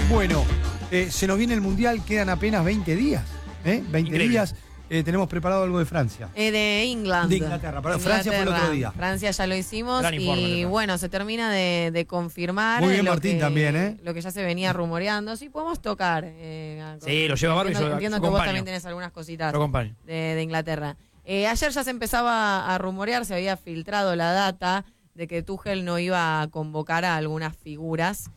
Bueno, se nos viene el Mundial, quedan apenas 20 días. 20 Increíble. días. Tenemos preparado algo de Francia. De England. De Inglaterra. Pero Francia fue el otro día. Francia ya lo hicimos. Gran informe, Y bueno, se termina de confirmar. Muy bien, lo Martín, que, también, lo que ya se venía rumoreando. Sí, podemos tocar. Sí, lo lleva Barbie, yo Entiendo que vos acompaño. también tenés algunas cositas Lo acompaño. de Inglaterra. Ayer ya se empezaba a rumorear, se había filtrado la data de que Tuchel no iba a convocar a algunas figuras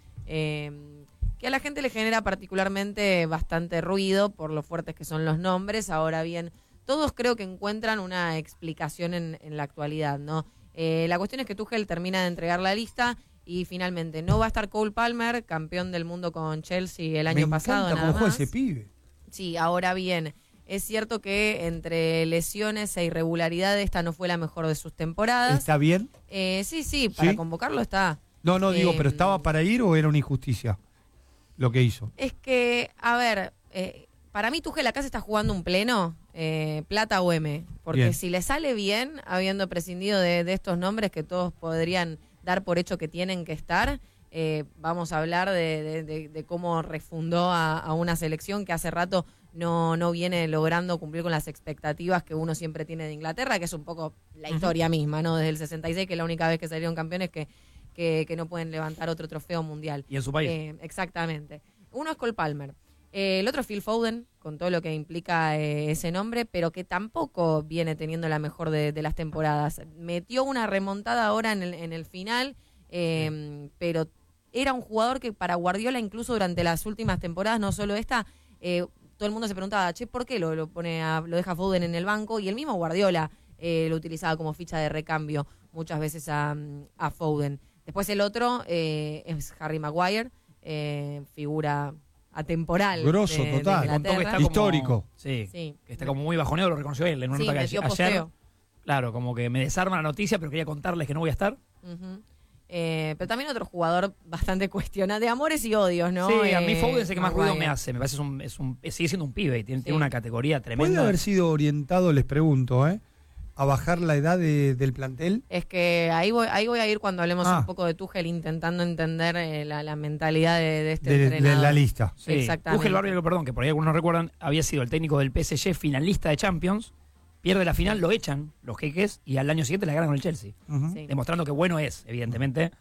que a la gente le genera particularmente bastante ruido por lo fuertes que son los nombres. Ahora bien, todos creo que encuentran una explicación en la actualidad, ¿no? La cuestión es que Tuchel termina de entregar la lista y finalmente no va a estar Cole Palmer, campeón del mundo con Chelsea el año pasado. Me encanta nada cómo juega más. ese pibe. Sí, ahora bien, es cierto que entre lesiones e irregularidades esta no fue la mejor de sus temporadas. ¿Está bien? Sí, para ¿Sí? convocarlo está. No, digo, pero ¿estaba para ir o era una injusticia lo que hizo? Es que, a ver, para mí Tuchel acá se está jugando un pleno, plata o M, porque Bien. si le sale bien, habiendo prescindido de estos nombres que todos podrían dar por hecho que tienen que estar, vamos a hablar de cómo refundó a una selección que hace rato no viene logrando cumplir con las expectativas que uno siempre tiene de Inglaterra, que es un poco la historia misma, ¿no? Desde el 66, que es la única vez que salieron campeones que no pueden levantar otro trofeo mundial. Y en su país. Exactamente. Uno es Cole Palmer. El otro es Phil Foden, con todo lo que implica ese nombre, pero que tampoco viene teniendo la mejor de las temporadas. Metió una remontada ahora en el final, pero era un jugador que para Guardiola, incluso durante las últimas temporadas, no solo esta, todo el mundo se preguntaba, che, ¿por qué lo deja Foden en el banco? Y el mismo Guardiola lo utilizaba como ficha de recambio muchas veces a Foden. Después el otro es Harry Maguire, figura atemporal. Grosso, de total. Inglaterra. Contó que está como- Histórico. Sí, Sí. que está como muy bajoneado, lo reconoció él en una Sí, nota que metió ayer. posteo. Claro, como que me desarma la noticia, pero quería contarles que no voy a estar. Ujú. Pero también otro jugador bastante cuestionado, de amores y odios, ¿no? Sí, a mí Foden es el que más ruido Maguire. me hace. Me parece sigue siendo un pibe y tiene Sí. una categoría ¿Puede tremenda. haber sido orientado, les pregunto, a bajar la edad del plantel? Es que ahí voy a ir cuando hablemos Ah. un poco de Tuchel, intentando entender la mentalidad de este De entrenador. la lista. Sí. Exactamente. Tuchel Barbie, perdón, que por ahí algunos no recuerdan, había sido el técnico del PSG, finalista de Champions. Pierde la final, lo echan los jeques y al año siguiente la ganan con el Chelsea. Ujú. Sí. Demostrando que bueno es, evidentemente.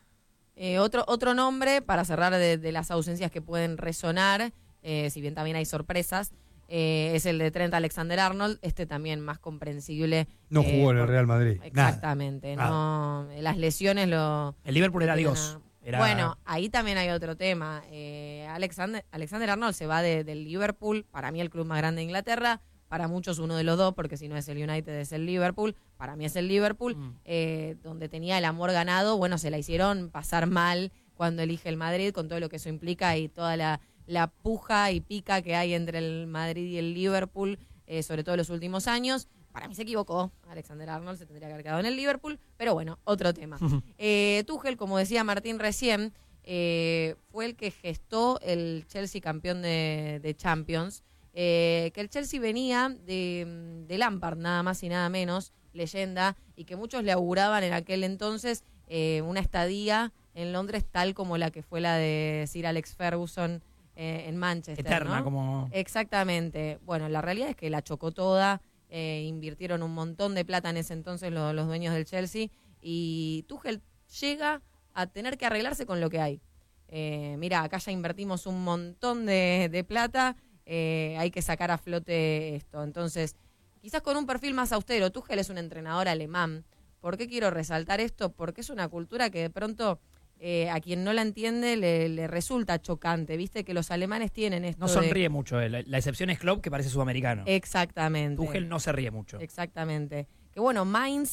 Otro nombre, para cerrar de las ausencias que pueden resonar, si bien también hay sorpresas, es el de Trent Alexander-Arnold, también más comprensible. No jugó en el Real Madrid. Exactamente, Nada. no, las lesiones lo... El Liverpool era tienen Dios. a- Era- Bueno, ahí también hay otro tema. Alexander-Arnold se va del Liverpool, para mí el club más grande de Inglaterra, para muchos uno de los dos, porque si no es el United es el Liverpool, para mí es el Liverpool, donde tenía el amor ganado, bueno, se la hicieron pasar mal cuando elige el Madrid, con todo lo que eso implica y toda la puja y pica que hay entre el Madrid y el Liverpool, sobre todo en los últimos años. Para mí se equivocó, Alexander-Arnold se tendría que haber quedado en el Liverpool, pero bueno, otro tema. Tuchel, como decía Martín recién, fue el que gestó el Chelsea campeón de Champions, que el Chelsea venía de Lampard, nada más y nada menos, leyenda, y que muchos le auguraban en aquel entonces una estadía en Londres tal como la que fue la de Sir Alex Ferguson en Manchester. Eterna, ¿no? como... Exactamente. Bueno, la realidad es que la chocó toda, invirtieron un montón de plata en ese entonces los dueños del Chelsea, y Tuchel llega a tener que arreglarse con lo que hay. Mira, acá ya invertimos un montón de plata, hay que sacar a flote esto. Entonces, quizás con un perfil más austero, Tuchel es un entrenador alemán. ¿Por qué quiero resaltar esto? Porque es una cultura que de pronto a quien no la entiende le resulta chocante. Viste que los alemanes tienen esto No sonríe mucho. La excepción es Klopp, que parece sudamericano. Exactamente. Tuchel no se ríe mucho. Exactamente. Que bueno, Mainz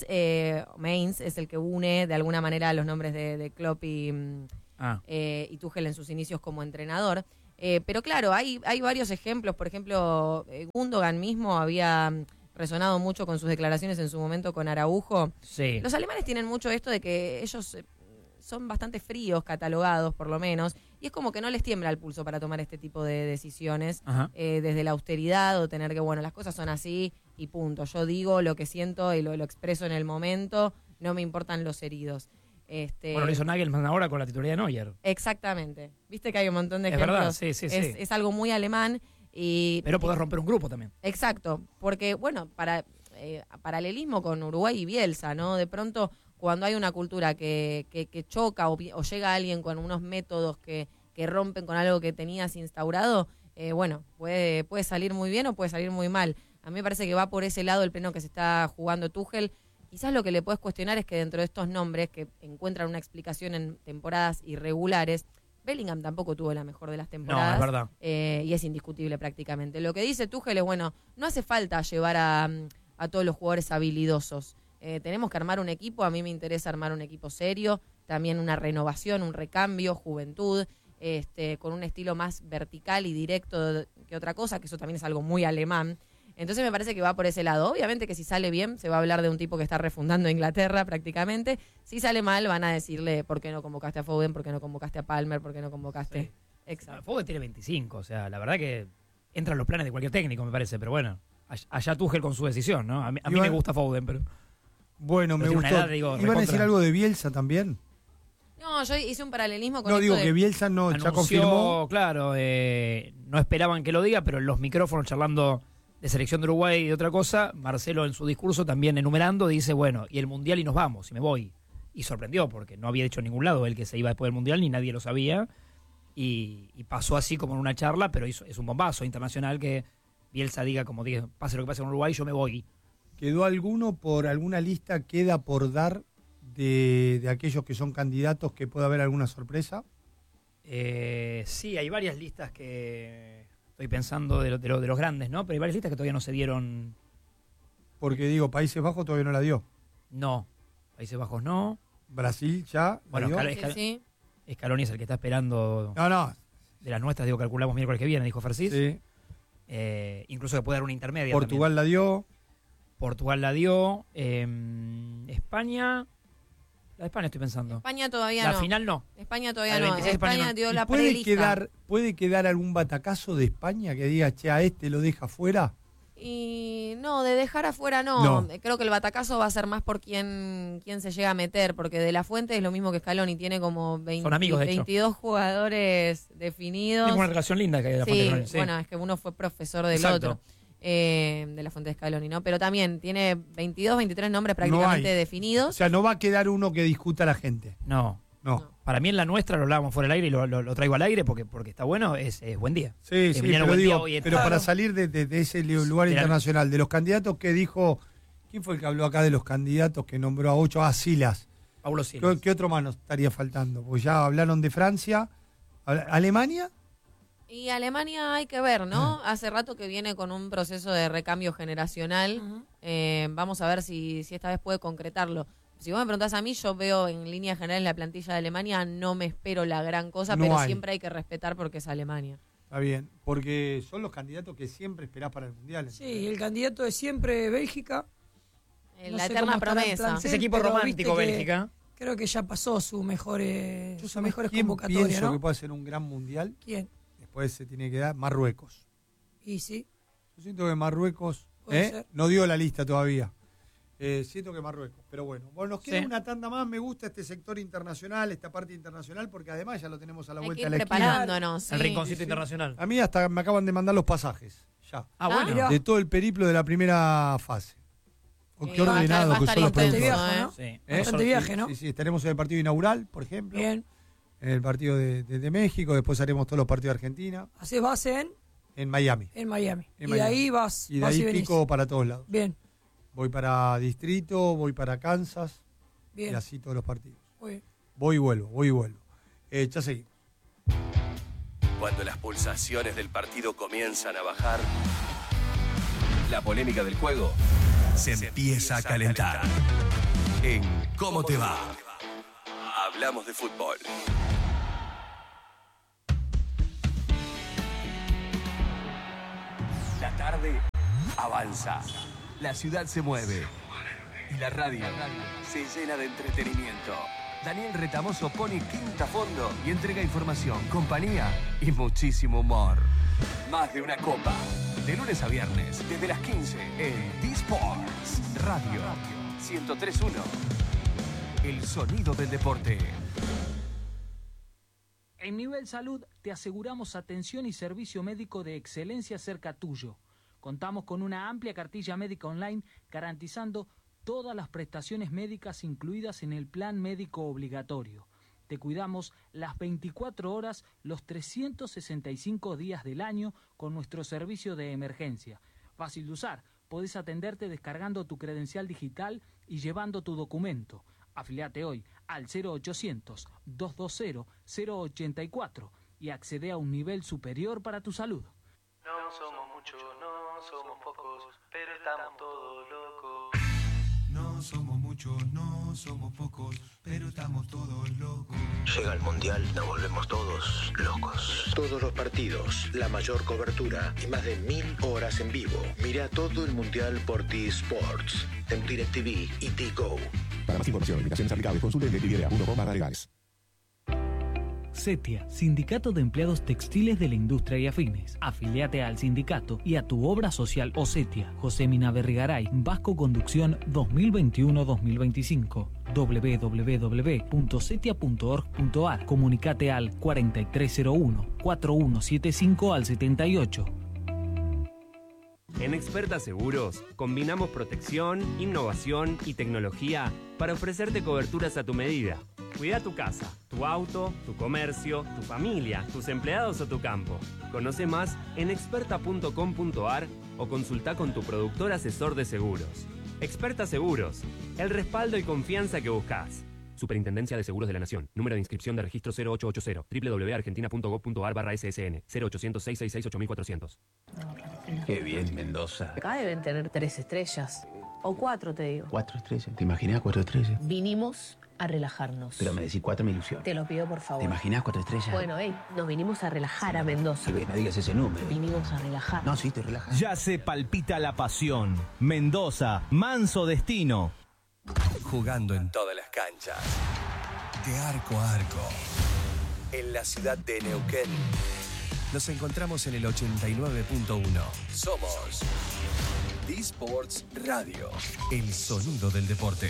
es el que une de alguna manera los nombres de Klopp y Tuchel en sus inicios como entrenador. Pero claro, hay varios ejemplos. Por ejemplo, Gundogan mismo había resonado mucho con sus declaraciones en su momento con Araujo. Sí. Los alemanes tienen mucho esto de que ellos son bastante fríos, catalogados por lo menos, y es como que no les tiembla el pulso para tomar este tipo de decisiones, Ajá. desde la austeridad o tener que, bueno, las cosas son así y punto. Yo digo lo que siento y lo expreso en el momento, no me importan los heridos. Bueno, lo hizo Nagelsmann ahora con la titularidad de Neuer. Exactamente. Viste que hay un montón de Es ejemplos. verdad, sí. Es algo muy alemán. Pero podés romper un grupo también. Exacto, porque bueno, paralelismo con Uruguay y Bielsa, ¿no? De pronto, cuando hay una cultura que choca o llega alguien con unos métodos que rompen con algo que tenías instaurado, bueno, puede salir muy bien o puede salir muy mal. A mí me parece que va por ese lado el pleno que se está jugando Tuchel. Quizás lo que le puedes cuestionar es que dentro de estos nombres que encuentran una explicación en temporadas irregulares, Bellingham tampoco tuvo la mejor de las temporadas. No, es verdad. Y es indiscutible prácticamente. Lo que dice Tuchel es, bueno, no hace falta llevar a todos los jugadores habilidosos. Tenemos que armar un equipo. A mí me interesa armar un equipo serio. También una renovación, un recambio, juventud, con un estilo más vertical y directo que otra cosa, que eso también es algo muy alemán. Entonces me parece que va por ese lado. Obviamente que si sale bien, se va a hablar de un tipo que está refundando Inglaterra prácticamente. Si sale mal, van a decirle por qué no convocaste a Foden, por qué no convocaste a Palmer, por qué no convocaste... Sí. Exacto. Foden tiene 25, o sea, la verdad que entra en los planes de cualquier técnico, me parece, pero bueno, allá Tuchel con su decisión, ¿no? A mí me gusta Foden, pero... Bueno, pero me gustó. Edad, digo, ¿Iban a decir algo de Bielsa también? No, yo hice un paralelismo con No, esto digo de... que Bielsa no ya confirmó. Claro, no esperaban que lo diga, pero en los micrófonos charlando de selección de Uruguay y de otra cosa, Marcelo en su discurso también enumerando dice, bueno, y el Mundial y nos vamos, y me voy. Y sorprendió, porque no había dicho en ningún lado él que se iba después del Mundial, ni nadie lo sabía, y pasó así como en una charla, pero es un bombazo internacional que Bielsa diga, como dije, pase lo que pase con Uruguay, yo me voy. ¿Quedó alguno por alguna lista, queda por dar de aquellos que son candidatos, que pueda haber alguna sorpresa? Sí, hay varias listas que estoy pensando de los grandes, ¿no? Pero hay varias listas que todavía no se dieron. Porque digo, Países Bajos todavía no la dio. No, Países Bajos no. Brasil ya. Bueno, ¿la dio? Sí. Scaloni es el que está esperando. No. De las nuestras, digo, calculamos miércoles que viene, dijo Fersis. Sí. Incluso que puede dar una intermedia. Portugal también. la dio. Portugal la dio. España. La de España estoy pensando. España todavía la no. La final no. España todavía La no. 26 España no. dio la ¿Puede prelista. quedar algún batacazo de España que diga, che, a este lo deja fuera? Y no, de dejar afuera no. Creo que el batacazo va a ser más por quién se llega a meter, porque De La Fuente es lo mismo que Scaloni, tiene como 22 jugadores definidos. Tiene una relación linda que hay De La Fuente. Sí, bueno, es que uno fue profesor del Exacto. otro. De La Fuente de Scaloni, ¿no? Pero también tiene 22, 23 nombres prácticamente definidos. O sea, no va a quedar uno que discuta a la gente. No. Para mí en la nuestra, lo hablábamos fuera del aire y lo traigo al aire porque está bueno, es buen día. Sí, pero, pero para salir de ese lugar internacional, de los candidatos que dijo, ¿quién fue el que habló acá de los candidatos que nombró a 8? Silas. Paulo Silas. ¿Qué otro más nos estaría faltando? Pues ya hablaron de Francia, ¿Alemania? Y Alemania hay que ver, ¿no? Hace rato que viene con un proceso de recambio generacional. Vamos a ver si esta vez puede concretarlo. Si vos me preguntás a mí, yo veo en línea general la plantilla de Alemania, no me espero la gran cosa, pero siempre hay que respetar porque es Alemania. Está bien, porque son los candidatos que siempre esperás para el Mundial. Sí, el candidato de siempre, Bélgica. La eterna promesa. Plantel, ese equipo romántico, Bélgica. Creo que ya pasó sus mejores convocatorias, pienso ¿no? que puede ser un gran Mundial. ¿Quién? Después se tiene que dar Marruecos. Y sí. Yo siento que Marruecos ser. no dio la lista todavía. Siento que Marruecos, pero bueno. Bueno, nos queda una tanda más. Me gusta este sector internacional, esta parte internacional, porque además ya lo tenemos a la vuelta de la esquina. Preparándonos. El rinconcito internacional. A mí hasta me acaban de mandar los pasajes, ya. Bueno. De todo el periplo de la primera fase. Qué va ordenado a que estar son los intenso, productores. ¿no? Sí. Bastante viaje, ¿no? Sí, estaremos en el partido inaugural, por ejemplo. Bien. En el partido de México, después haremos todos los partidos de Argentina. Haces base en Miami. En Miami. En y Miami. de ahí vas. Y de ahí pico para todos lados. Bien. Voy para Distrito, voy para Kansas. Bien. Y así todos los partidos. Muy bien. Voy y vuelvo. Ya seguimos. Cuando las pulsaciones del partido comienzan a bajar, la polémica del juego se empieza a calentar. En ¿Cómo te va? Hablamos de fútbol. La tarde avanza. La ciudad se mueve. Y la radio se llena de entretenimiento. Daniel Retamoso pone quinta fondo y entrega información, compañía y muchísimo humor. Más de una copa. De lunes a viernes, desde las 15, en D-Sports Radio 103.1. El sonido del deporte. En Nivel Salud te aseguramos atención y servicio médico de excelencia cerca tuyo. Contamos con una amplia cartilla médica online garantizando todas las prestaciones médicas incluidas en el plan médico obligatorio. Te cuidamos las 24 horas, los 365 días del año con nuestro servicio de emergencia. Fácil de usar, podés atenderte descargando tu credencial digital y llevando tu documento. Afiliate hoy al 0800-220-084 y accede a un nivel superior para tu salud. No somos muchos, no somos pocos, pero estamos todos locos. No somos muchos, no somos pocos, pero estamos todos locos. Llega el Mundial, nos volvemos todos locos. Todos los partidos, la mayor cobertura y más de 1000 horas en vivo. Mira todo el Mundial por T-Sports, en DirecTV y T-Go. Para más información, limitaciones aplicables, consulte en DirecTV.com/legales. CETIA, Sindicato de Empleados Textiles de la Industria y Afines. Afiliate al sindicato y a tu obra social o CETIA. José Mina Berrigaray, Vasco Conducción 2021-2025. www.cetia.org.ar. Comunicate al 4301-4175 al 78. En Experta Seguros, combinamos protección, innovación y tecnología para ofrecerte coberturas a tu medida. Cuida tu casa, tu auto, tu comercio, tu familia, tus empleados o tu campo. Conoce más en experta.com.ar o consulta con tu productor asesor de seguros. Experta Seguros, el respaldo y confianza que buscas. Superintendencia de Seguros de la Nación. Número de inscripción de registro 0880. www.argentina.gov.ar/SSN. 0800-666-8400. Qué bien, Mendoza. Acá deben tener 3 estrellas. O 4, te digo. 4 estrellas. ¿Te imaginas 4 estrellas? Vinimos a relajarnos. Pero me decís 4 me ilusiona. Te lo pido, por favor. ¿Te imaginas 4 estrellas? Bueno, nos vinimos a relajar a Mendoza. No digas ese número. Vinimos a relajar. No, sí, te relajas. Ya se palpita la pasión. Mendoza, manso destino. Jugando en todas las canchas. De arco a arco. En la ciudad de Neuquén. Nos encontramos en el 89.1. Somos D-Sports Radio. El sonido del deporte.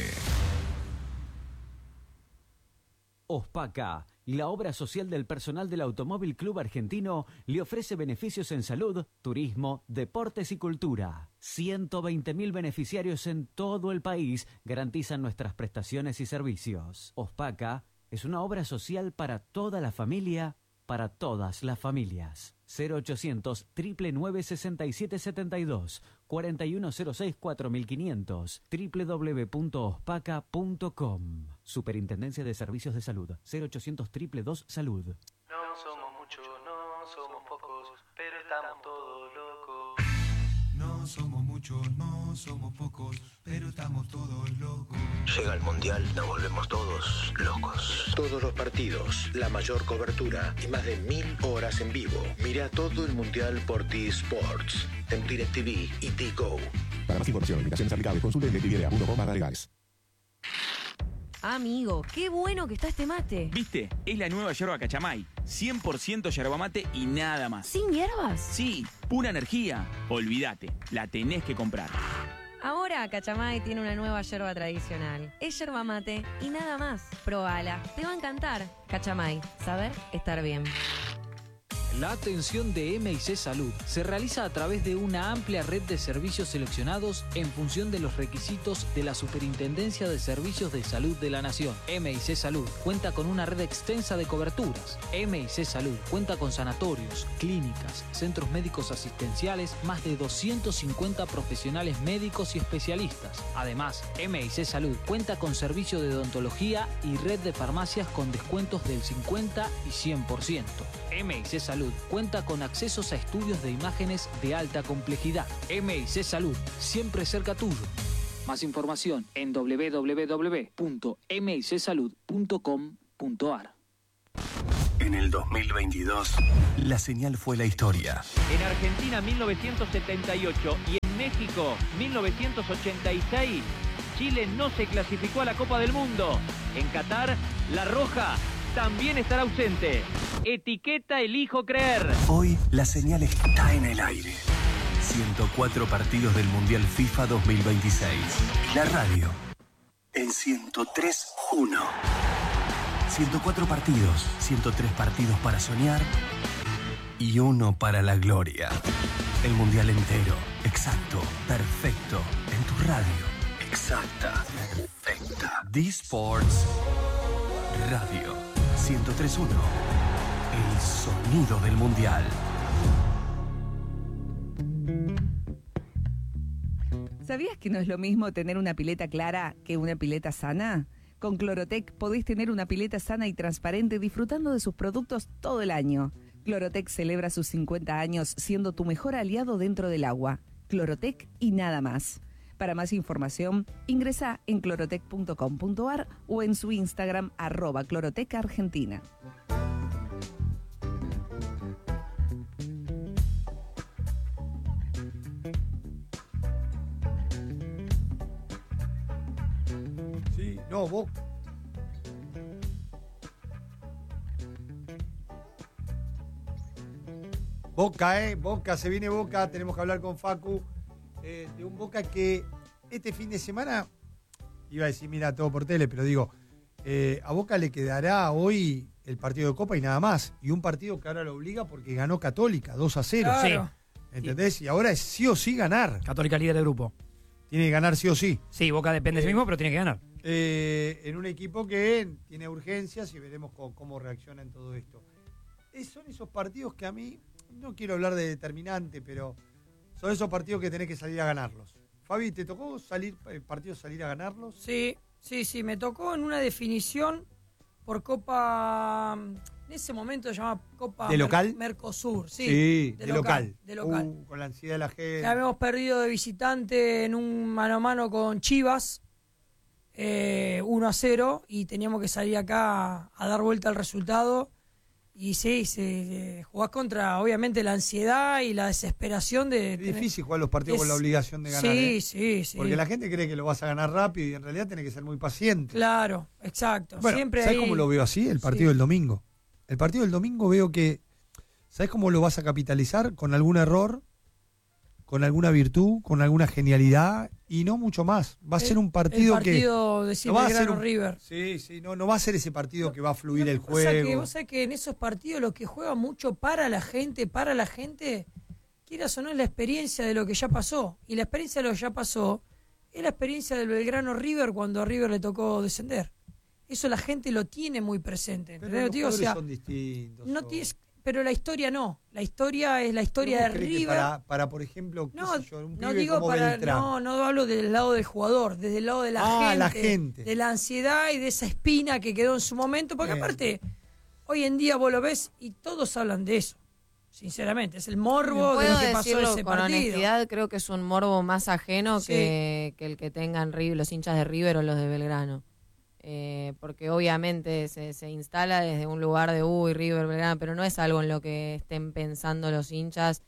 OSPACA, la obra social del personal del Automóvil Club Argentino, le ofrece beneficios en salud, turismo, deportes y cultura. 120.000 beneficiarios en todo el país garantizan nuestras prestaciones y servicios. OSPACA es una obra social para toda la familia, para todas las familias. 0800 999 6772 4106 4500 www.ospaca.com. Superintendencia de Servicios de Salud. 0800 222 Salud. No somos muchos, no somos pocos, pero estamos todos locos. No somos muchos, no somos pocos, pero estamos todos locos. Llega el Mundial, nos volvemos todos locos. Todos los partidos, la mayor cobertura y más de 1000 horas en vivo. Mira todo el Mundial por T-Sports, en DirecTV y T-Go. Para más información, limitaciones aplicables, consulte en DirecTV.com/legales. Amigo, qué bueno que está este mate. ¿Viste? Es la nueva yerba Cachamay. 100% yerba mate y nada más. ¿Sin hierbas? Sí, pura energía. Olvídate, la tenés que comprar. Ahora Cachamay tiene una nueva yerba tradicional. Es yerba mate y nada más. Probala, te va a encantar. Cachamay, saber estar bien. La atención de M&C Salud se realiza a través de una amplia red de servicios seleccionados en función de los requisitos de la Superintendencia de Servicios de Salud de la Nación. M&C Salud cuenta con una red extensa de coberturas. M&C Salud cuenta con sanatorios, clínicas, centros médicos asistenciales, más de 250 profesionales médicos y especialistas. Además, M&C Salud cuenta con servicio de odontología y red de farmacias con descuentos del 50 y 100%. M&C Salud cuenta con accesos a estudios de imágenes de alta complejidad. M&C Salud, siempre cerca tuyo. Más información en www.micsalud.com.ar. En el 2022, la señal fue la historia. En Argentina 1978 y en México 1986, Chile no se clasificó a la Copa del Mundo. En Qatar, La Roja también estará ausente. Etiqueta Elijo Creer. Hoy la señal está en el aire. 104 partidos del Mundial FIFA 2026. La radio en 103.1. 104 partidos, 103 partidos para soñar y uno para la gloria. El mundial entero, exacto, perfecto, en tu radio. Exacta, perfecta. D-Sports Radio 103.1. El sonido del mundial. ¿Sabías que no es lo mismo tener una pileta clara que una pileta sana? Con Clorotec podés tener una pileta sana y transparente disfrutando de sus productos todo el año. Clorotec celebra sus 50 años siendo tu mejor aliado dentro del agua. Clorotec y nada más. Para más información, ingresa en clorotec.com.ar o en su Instagram @clorotecargentina. Sí, no, vos. Boca, se viene Boca, tenemos que hablar con Facu. De un Boca que este fin de semana, iba a decir, mira, todo por tele, pero digo, a Boca le quedará hoy el partido de Copa y nada más. Y un partido que ahora lo obliga porque ganó Católica, 2-0. Claro. ¿Entendés? Sí. Y ahora es sí o sí ganar. Católica líder del grupo. Tiene que ganar sí o sí. Sí, Boca depende de sí mismo, pero tiene que ganar. En un equipo que tiene urgencias y veremos cómo reacciona en todo esto. Son esos partidos que a mí, no quiero hablar de determinante, pero son esos partidos que tenés que salir a ganarlos. Fabi, ¿te tocó salir a ganarlos? Sí, me tocó en una definición por Copa, en ese momento se llamaba Copa ¿De local? Mercosur, sí, de local. De local. Con la ansiedad de la gente. Que habíamos perdido de visitante en un mano a mano con Chivas, 1-0, y teníamos que salir acá a dar vuelta al resultado. Y sí, jugás contra, obviamente, la ansiedad y la desesperación de... Es difícil jugar los partidos con la obligación de ganar. Sí. Porque la gente cree que lo vas a ganar rápido y en realidad tenés que ser muy paciente. Claro, exacto. Bueno, siempre ¿sabés cómo lo veo así? El partido del domingo. El partido del domingo veo que... ¿Sabés cómo lo vas a capitalizar? Con algún error, con alguna virtud, con alguna genialidad y no mucho más. Va a ser un partido que... El partido de Belgrano River. Sí, no va a ser ese partido que va a fluir el juego. Vos sabés que en esos partidos lo que juega mucho para la gente, quieras o no, es la experiencia de lo que ya pasó. Y la experiencia de lo que ya pasó es la experiencia del Belgrano River cuando a River le tocó descender. Eso la gente lo tiene muy presente. Pero los jugadores son distintos. Pero la historia no. La historia es la historia de River. Para por ejemplo, un no pibe digo como Beltrán. No hablo del lado del jugador, desde el lado de la gente. De la ansiedad y de esa espina que quedó en su momento. Porque aparte, hoy en día vos lo ves y todos hablan de eso. Sinceramente, es el morbo de lo que pasó ese con partido. Honestidad, creo que es un morbo más ajeno que el que tengan los hinchas de River o los de Belgrano. Porque obviamente se instala desde un lugar de River, Belgrano, pero no es algo en lo que estén pensando los hinchas.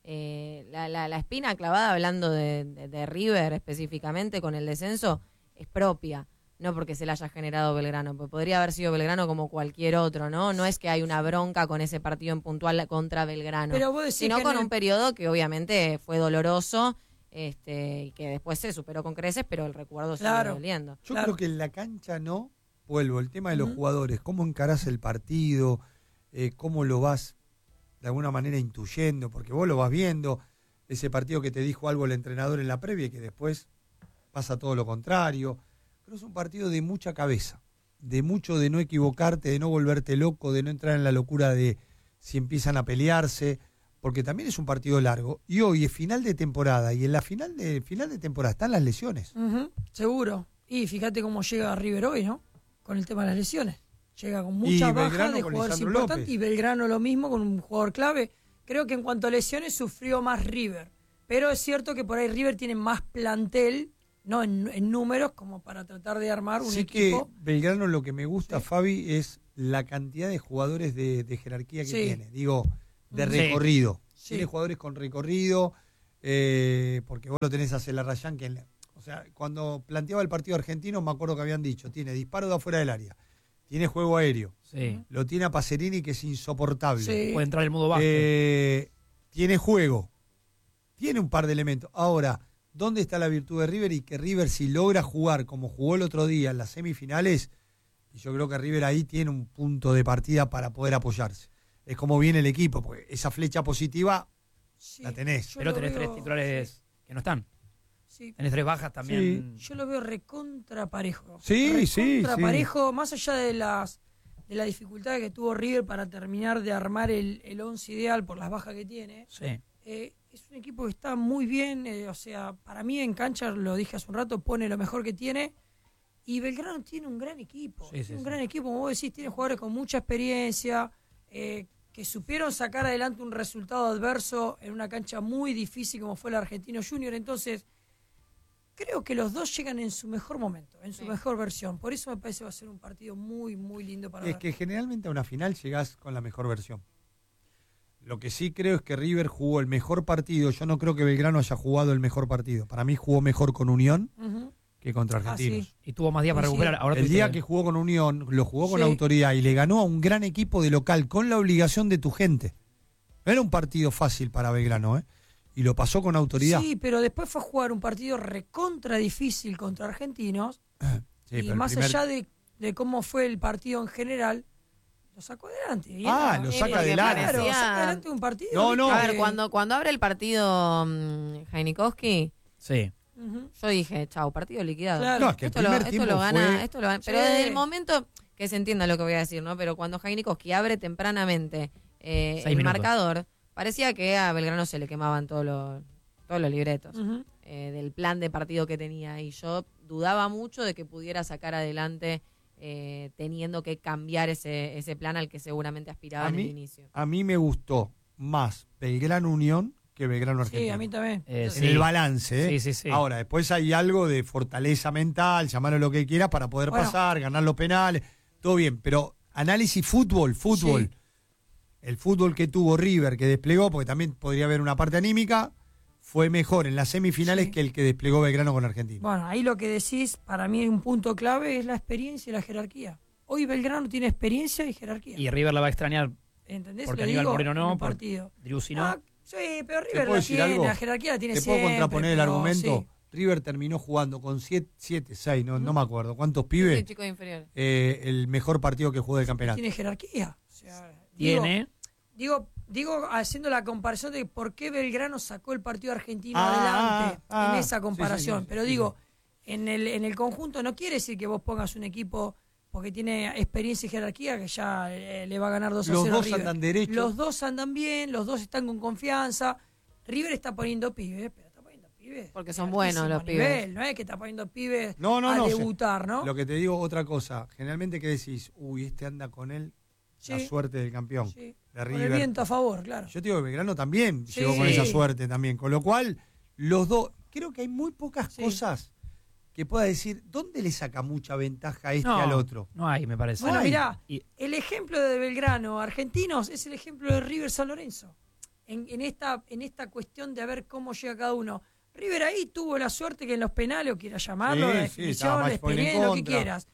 La espina clavada, hablando de River específicamente con el descenso, es propia, no porque se la haya generado Belgrano, porque podría haber sido Belgrano como cualquier otro, ¿no? No es que hay una bronca con ese partido en puntual contra Belgrano, pero vos decís sino que con un periodo que obviamente fue doloroso. Y que después se superó con creces, pero el recuerdo sigue doliendo. Yo creo que en la cancha vuelvo, el tema de los jugadores, cómo encarás el partido, cómo lo vas de alguna manera intuyendo, porque vos lo vas viendo, ese partido que te dijo algo el entrenador en la previa y que después pasa todo lo contrario. Pero es un partido de mucha cabeza, de mucho de no equivocarte, de no volverte loco, de no entrar en la locura de si empiezan a pelearse, porque también es un partido largo. Y hoy es final de temporada, y en la final de temporada están las lesiones. Seguro. Y fíjate cómo llega River hoy, ¿no? Con el tema de las lesiones. Llega con muchas bajas de jugadores importantes. Y Belgrano lo mismo, con un jugador clave. Creo que en cuanto a lesiones sufrió más River. Pero es cierto que por ahí River tiene más plantel, no en números, como para tratar de armar un equipo. Que Belgrano, lo que me gusta, Fabi, es la cantidad de jugadores de jerarquía que tiene. Digo, de recorrido. Tiene jugadores con recorrido, porque vos lo tenés a Celarrayán, que cuando planteaba el partido argentino, me acuerdo que habían dicho, tiene disparo de afuera del área, tiene juego aéreo, lo tiene a Pacerini, que es insoportable. Puede entrar en el modo básquet. Tiene juego, tiene un par de elementos. Ahora, ¿dónde está la virtud de River? Y que River, si logra jugar como jugó el otro día en las semifinales, y yo creo que River ahí tiene un punto de partida para poder apoyarse. Es como viene el equipo, porque esa flecha positiva la tenés. Pero tenés 3 titulares que no están. Sí. Tenés 3 bajas también. Yo lo veo recontra parejo. Sí. Parejo, más allá de la dificultad que tuvo River para terminar de armar el 11 ideal por las bajas que tiene. Sí. Es un equipo que está muy bien, o sea, para mí en cancha, lo dije hace un rato, pone lo mejor que tiene. Y Belgrano tiene un gran equipo. Gran equipo, como vos decís, tiene jugadores con mucha experiencia, que supieron sacar adelante un resultado adverso en una cancha muy difícil como fue el Argentino Junior. Entonces, creo que los dos llegan en su mejor momento, en su mejor versión. Por eso me parece que va a ser un partido muy, muy lindo para ver. Es que generalmente a una final llegás con la mejor versión. Lo que sí creo es que River jugó el mejor partido. Yo no creo que Belgrano haya jugado el mejor partido. Para mí jugó mejor con Unión que contra Argentinos. Sí. Y tuvo más días para recuperar. Ahora el día que jugó con Unión, lo jugó con autoridad y le ganó a un gran equipo de local con la obligación de tu gente. No era un partido fácil para Belgrano, y lo pasó con autoridad. Sí, pero después fue a jugar un partido recontra difícil contra Argentinos. Y más allá de cómo fue el partido en general, lo sacó adelante. Lo saca adelante. Claro, saca adelante un partido. A ver, cuando abre el partido Heinikowski, yo dije, chau, partido liquidado. Claro. No, es que esto lo gana. Pero desde el momento, que se entienda lo que voy a decir, ¿no? Pero cuando Heinikowski abre tempranamente el marcador, parecía que a Belgrano se le quemaban todos los libretos del plan de partido que tenía. Y yo dudaba mucho de que pudiera sacar adelante teniendo que cambiar ese plan al que seguramente aspiraba en el inicio. A mí me gustó más Belgrano Unión que Belgrano Argentino. Sí, a mí también. En el balance. Sí. Ahora, después hay algo de fortaleza mental, llamarlo lo que quieras, para poder pasar, ganar los penales, todo bien. Pero análisis fútbol. Sí. El fútbol que tuvo River, que desplegó, porque también podría haber una parte anímica, fue mejor en las semifinales que el que desplegó Belgrano con Argentina. Bueno, ahí lo que decís, para mí un punto clave es la experiencia y la jerarquía. Hoy Belgrano tiene experiencia y jerarquía. Y River la va a extrañar. ¿Entendés? Porque Aníbal Moreno no, por partido. Driussi no. Sí, pero River la tiene, la jerarquía la tiene siempre. ¿Te puedo contraponer el argumento? Sí. River terminó jugando con 6, no me acuerdo. ¿Cuántos pibes? Sí, chicos inferiores. El mejor partido que jugó del campeonato. Tiene jerarquía. O sea, tiene. Digo, haciendo la comparación de por qué Belgrano sacó el partido argentino adelante en esa comparación. Sí. Pero digo, en el conjunto no quiere decir que vos pongas un equipo porque tiene experiencia y jerarquía que ya le va a ganar 2-0 a Los dos River. andan derechos. Los dos andan bien, los dos están con confianza. River está poniendo pibes, pero está poniendo pibes. Porque son buenos los pibes. No es que está poniendo pibes a debutar, ¿no? Lo que te digo, otra cosa. Generalmente que decís, este anda con él, la suerte del campeón. Sí. De River. Con el viento a favor, claro. Yo te digo que Belgrano también llegó con esa suerte también. Con lo cual, los dos, creo que hay muy pocas cosas que pueda decir, ¿dónde le saca mucha ventaja a al otro? No hay, me parece. Bueno, mirá, el ejemplo de Belgrano, Argentinos, es el ejemplo de River San Lorenzo. En esta cuestión de ver cómo llega cada uno. River ahí tuvo la suerte que en los penales, o quieras llamarlo, la definición, la experiencia, lo que quieras.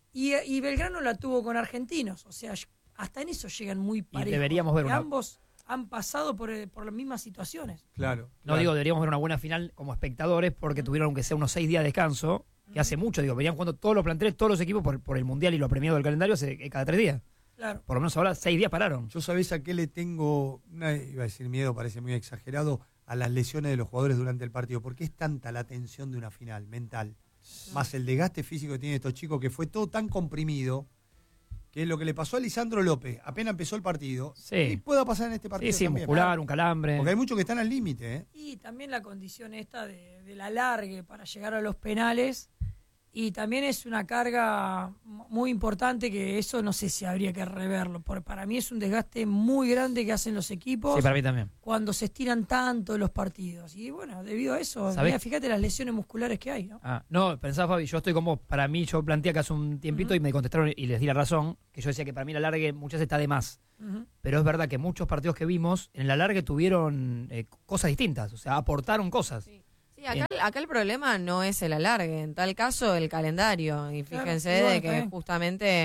Y Belgrano la tuvo con Argentinos. O sea, hasta en eso llegan muy parejos. Y deberíamos ver ambos han pasado por las mismas situaciones. Claro. Deberíamos ver una buena final como espectadores porque tuvieron aunque sea unos 6 días de descanso, que hace mucho, venían jugando todos los planteles, todos los equipos por el Mundial y lo premiado del calendario cada 3 días. Claro. Por lo menos ahora 6 días pararon. Yo sabés a qué le tengo, iba a decir miedo, parece muy exagerado, a las lesiones de los jugadores durante el partido. ¿Por qué es tanta la tensión de una final mental? Más el desgaste físico que tienen estos chicos, que fue todo tan comprimido, que es lo que le pasó a Lisandro López, apenas empezó el partido, y pueda pasar en este partido también. Muscular, un calambre. Porque hay muchos que están al límite. Y también la condición esta de la alargue para llegar a los penales, y también es una carga muy importante que eso no sé si habría que reverlo, porque para mí es un desgaste muy grande que hacen los equipos. Sí, para mí también. Cuando se estiran tanto los partidos. Y bueno, debido a eso, fíjate las lesiones musculares que hay, ¿no? No, pensaba, Fabi, yo estoy como, para mí, yo planteé que hace un tiempito y me contestaron y les di la razón, que yo decía que para mí la alargue muchas veces está de más. Pero es verdad que muchos partidos que vimos, en la alargue tuvieron cosas distintas, o sea, aportaron cosas. Sí, acá el problema no es el alargue, en tal caso el calendario. Y fíjense de que justamente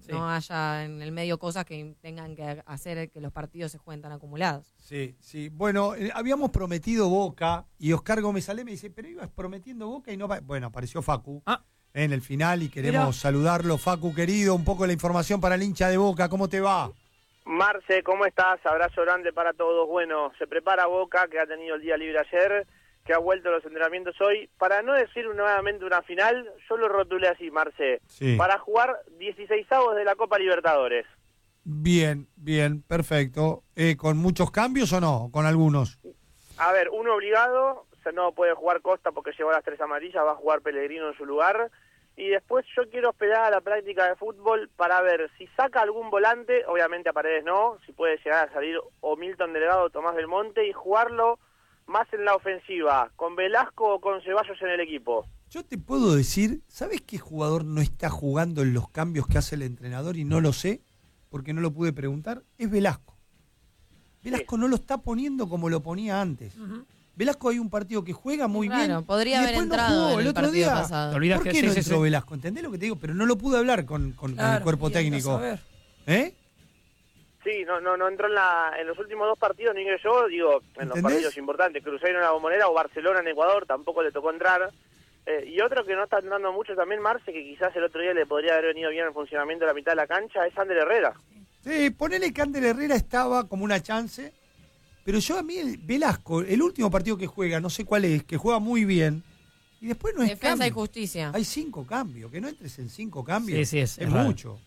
no haya en el medio cosas que tengan que hacer que los partidos se jueguen tan acumulados. Sí, sí. Bueno, habíamos prometido Boca y Oscar Gómez Ale me dice, pero ibas prometiendo Boca y no va. Bueno, apareció Facu en el final y queremos saludarlo. Facu, querido, un poco la información para el hincha de Boca. ¿Cómo te va? Marce, ¿cómo estás? Abrazo grande para todos. Bueno, se prepara Boca, que ha tenido el día libre ayer, que ha vuelto a los entrenamientos hoy. Para no decir nuevamente una final, yo lo rotulé así, Marce. Sí. Para jugar 16avos de la Copa Libertadores. Bien, bien, perfecto. ¿Con muchos cambios o no? ¿Con algunos? A ver, uno obligado, no puede jugar Costa porque llevó las 3 amarillas, va a jugar Pellegrino en su lugar. Y después yo quiero esperar a la práctica de fútbol para ver si saca algún volante, obviamente a Paredes no, si puede llegar a salir o Milton Delgado o Tomás Belmonte, y jugarlo más en la ofensiva, con Velasco o con Ceballos en el equipo. Yo te puedo decir, ¿sabes qué jugador no está jugando en los cambios que hace el entrenador y no lo sé? Porque no lo pude preguntar, es Velasco. Velasco no lo está poniendo como lo ponía antes. Velasco hay un partido que juega muy bien. Podría haber entrado en el otro día pasado. ¿Por qué no entró Velasco? ¿Entendés lo que te digo? Pero no lo pude hablar con el cuerpo técnico. ¿Eh? Sí, no entró en los últimos 2 partidos, ni que yo, digo, en los partidos importantes, Cruzeiro en la Bombonera o Barcelona en Ecuador, tampoco le tocó entrar. Y otro que no está entrando mucho también, Marce, que quizás el otro día le podría haber venido bien el funcionamiento de la mitad de la cancha, es Ander Herrera. Sí, ponele que Ander Herrera estaba como una chance. Pero yo a mí el Velasco, el último partido que juega, no sé cuál es, que juega muy bien, y después no es Defensa cambio. y Justicia. Hay 5 cambios, que no entres en 5 cambios. Sí, es raro. mucho.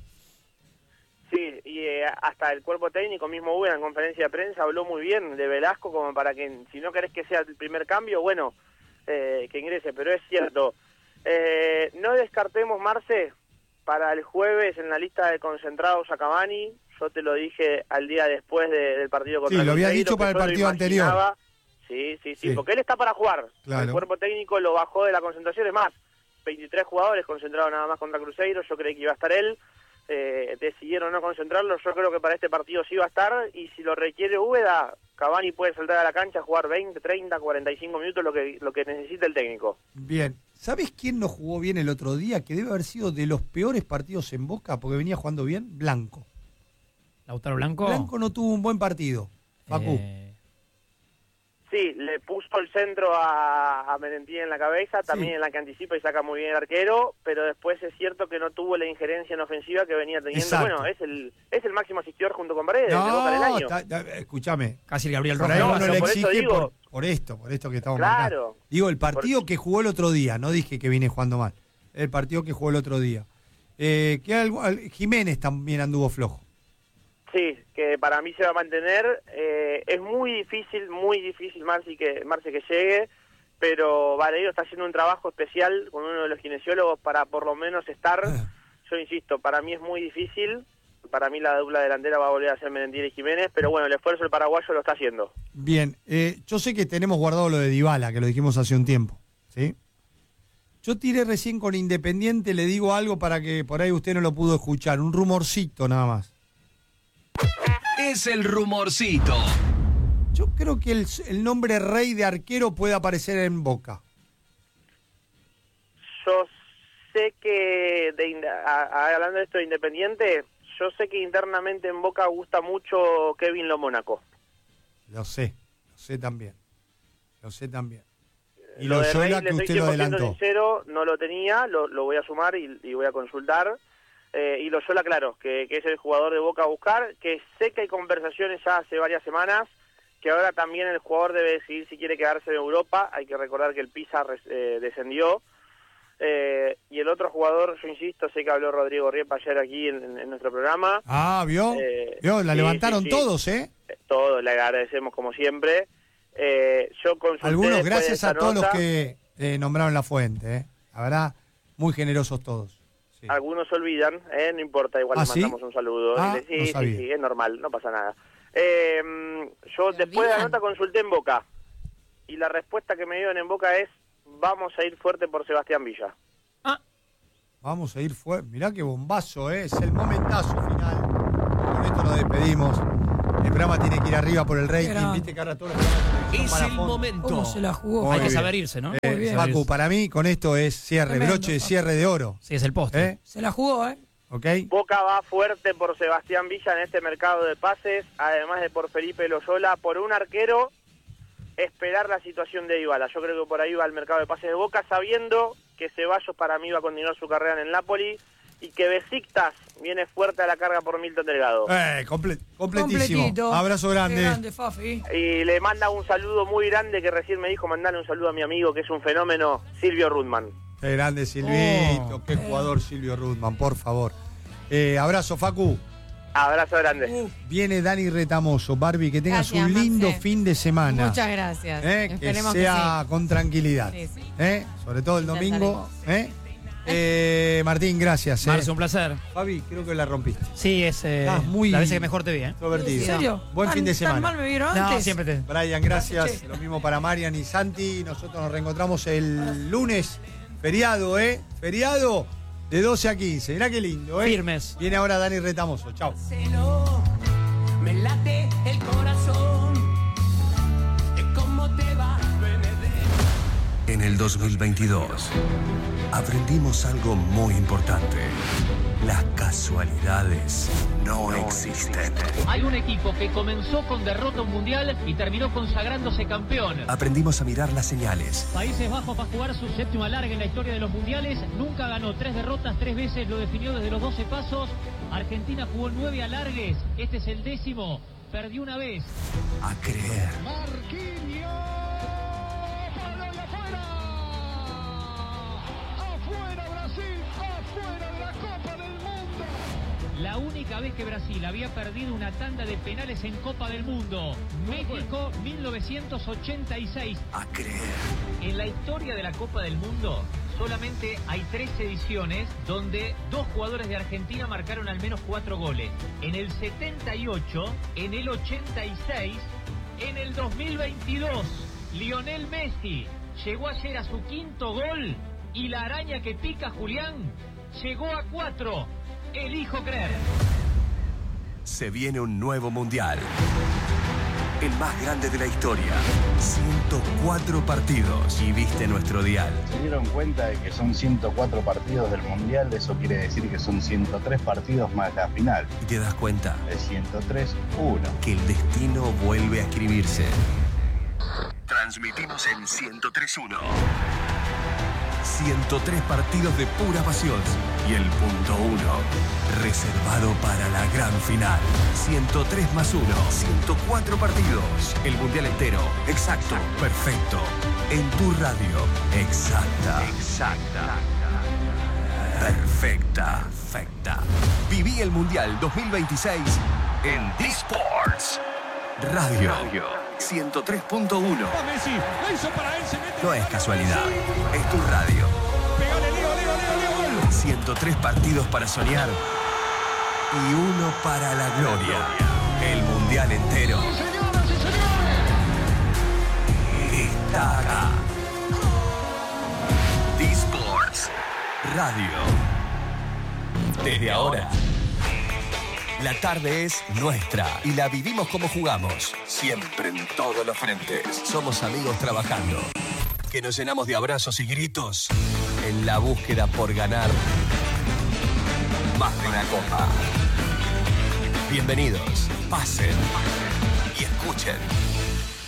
Sí, y hasta el cuerpo técnico mismo Hugo en conferencia de prensa habló muy bien de Velasco, como para que si no querés que sea el primer cambio, bueno, que ingrese, pero es cierto. No descartemos, Marce, para el jueves en la lista de concentrados a Cavani. Yo te lo dije al día después del partido contra Sí, lo había Cruzeiro, dicho para el partido anterior. Sí, porque él está para jugar. Claro. El cuerpo técnico lo bajó de la concentración. Es más, 23 jugadores concentrados nada más contra Cruzeiro. Yo creí que iba a estar él. Decidieron no concentrarlo. Yo creo que para este partido sí va a estar. Y si lo requiere Úbeda, Cavani puede saltar a la cancha, jugar 20, 30, 45 minutos, lo que necesita el técnico. Bien. ¿Sabes quién no jugó bien el otro día? Que debe haber sido de los peores partidos en Boca, porque venía jugando bien. Blanco. ¿Lautaro Blanco? Blanco no tuvo un buen partido, Facu. Sí, le puso el centro a Merentiel en la cabeza, también en la que anticipa y saca muy bien el arquero, pero después es cierto que no tuvo la injerencia en ofensiva que venía teniendo. Exacto. Bueno, es el máximo asistidor junto con Paredes de Boca del año. Escúchame. Casi el Gabriel Por Rojas. ahí uno le por eso exige digo- por esto que estamos Claro. marcando. Digo, el partido que jugó el otro día, no dije que viene jugando mal. El partido que jugó el otro día. Jiménez también anduvo flojo. Sí, que para mí se va a mantener. Es muy difícil, Marce, que llegue, pero Valerio está haciendo un trabajo especial con uno de los kinesiólogos para por lo menos estar. Yo insisto, para mí es muy difícil. Para mí la dupla delantera va a volver a ser Merentiel y Jiménez, pero bueno, el esfuerzo del paraguayo lo está haciendo. Bien, yo sé que tenemos guardado lo de Dybala, que lo dijimos hace un tiempo, ¿sí? Yo tiré recién con Independiente, le digo algo para que por ahí usted no lo pudo escuchar, un rumorcito nada más. Es el rumorcito. Yo creo que el nombre Rey de arquero puede aparecer en Boca. Yo sé que, hablando de esto de Independiente, yo sé que internamente en Boca gusta mucho Kevin Lo Mónaco. Lo sé también. Y Lo de Loyola, Rey, que usted lo adelantó. sincero, no lo tenía, lo voy a sumar y voy a consultar. Y Loyola, claro, que es el jugador de Boca a buscar, que sé que hay conversaciones ya hace varias semanas, que ahora también el jugador debe decidir si quiere quedarse en Europa. Hay que recordar que el Pisa descendió. Y el otro jugador, yo insisto, sé que habló Rodrigo Riepa ayer aquí en nuestro programa. Ah, ¿vio? La levantaron todos, ¿eh? Todos, le agradecemos como siempre. Yo consulté algunos gracias de a todos nota, los que nombraron la fuente, ¿eh? La verdad, muy generosos todos. Sí. Algunos se olvidan, no importa, igual le mandamos un saludo. Ah, Sí, no sabía. sí, es normal, no pasa nada. Yo después de la nota consulté en Boca y la respuesta que me dieron en Boca es: vamos a ir fuerte por Sebastián Villa. Vamos a ir fuerte. Mirá qué bombazo, ¿eh? Es el momentazo final. Con esto nos despedimos. El programa tiene que ir arriba por el rating. Viste que ahora todos los programas Es el momento. ¿Cómo se la jugó? Hay que saber irse, ¿no? Muy bien. Facu, para mí con esto es cierre, Tremendo. broche de cierre de oro. Sí, es el postre. ¿Eh? Se la jugó, ¿eh? ¿Ok? Boca va fuerte por Sebastián Villa en este mercado de pases, además de por Felipe Loyola, por un arquero, esperar la situación de Dybala. Yo creo que por ahí va el mercado de pases de Boca, sabiendo que Ceballos para mí va a continuar su carrera en el Napoli y que Besiktas viene fuerte a la carga por Milton Delgado. Completísimo. Abrazo grande. Grande, Fafi. Y le manda un saludo muy grande que recién me dijo mandarle un saludo a mi amigo que es un fenómeno, Silvio Rudman. Qué grande Silvito, qué jugador Silvio Rudman, por favor. Abrazo, Facu. Abrazo grande. Viene Dani Retamoso. Barbie, que tengas Gracias, un lindo Marce. fin de semana. Muchas gracias. Que Esperemos sea sí. con tranquilidad. Sí, sí. Sobre todo el domingo. Martín, gracias. Marce, un placer. Fabi, creo que la rompiste. Sí, es muy la vez que mejor te vi. Extrovertido. ¿En serio? Buen fin de semana. ¿Tan mal me vieron No, antes? siempre te. Brian, gracias. Lo mismo para Marian y Santi. Nosotros nos reencontramos el lunes. Feriado, Feriado de 12 a 15. Mirá qué lindo, Firmes. Viene ahora Dani Retamoso. Chau. Me late el corazón. ¿Cómo te va, Benedetto? En el 2022 aprendimos algo muy importante. Las casualidades no existen. Hay un equipo que comenzó con derrota mundial y terminó consagrándose campeón. Aprendimos a mirar las señales. Países Bajos va a jugar su séptimo alargue en la historia de los mundiales. Nunca ganó 3 derrotas, 3 veces lo definió desde los 12 pasos. Argentina jugó 9 alargues. Este es el 10º. Perdió una vez. A creer. La única vez que Brasil había perdido una tanda de penales en Copa del Mundo. México 1986. A creer. En la historia de la Copa del Mundo solamente hay 3 ediciones donde 2 jugadores de Argentina marcaron al menos 4 goles. En el 78, en el 86, en el 2022. Lionel Messi llegó ayer a su 5º gol y la araña que pica Julián llegó a 4. Elijo creer. Se viene un nuevo mundial. El más grande de la historia. 104 partidos. Y viste nuestro dial. Se dieron cuenta de que son 104 partidos del mundial. Eso quiere decir que son 103 partidos más la final. Y te das cuenta. Es 103-1. Que el destino vuelve a escribirse. Transmitimos en 103.1. 103 partidos de pura pasión. Y el punto 1, reservado para la gran final. 103 más 1, 104 partidos. El mundial entero. Exacto, perfecto. En tu radio. Exacta. Perfecta. Viví el mundial 2026 en D-Sports Radio 103.1. No es casualidad, es tu radio. 103 partidos para soñar y 1 para la gloria. El mundial entero está acá. D-Sports Radio. Desde ahora, la tarde es nuestra y la vivimos como jugamos. Siempre en todos los frentes. Somos amigos trabajando. Que nos llenamos de abrazos y gritos en la búsqueda por ganar más de una copa. Bienvenidos, pasen y escuchen.